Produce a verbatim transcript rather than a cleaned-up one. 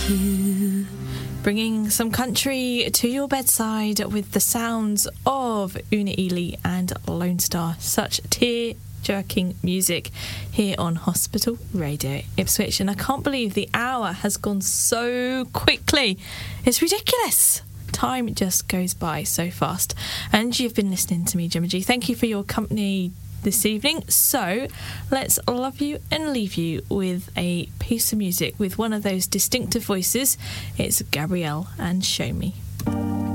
you. Bringing some country to your bedside with the sounds of Una Ely and Lone Star. Such tear-jerking music here on Hospital Radio Ipswich. And I can't believe the hour has gone so quickly. It's ridiculous. Time just goes by so fast. And you've been listening to me, Gemma G. Thank you for your company this evening. So let's love you and leave you with a piece of music with one of those distinctive voices. It's Gabrielle and Show Me.